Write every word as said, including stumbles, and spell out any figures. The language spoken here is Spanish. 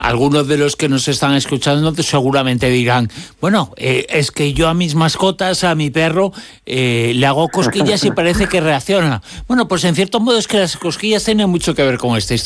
Algunos de los que nos están escuchando seguramente dirán, bueno, eh, es que yo a mis mascotas, a mi perro, eh, le hago cosquillas y parece que reacciona. Bueno, pues en cierto modo es que las cosquillas tienen mucho que ver con esta historia.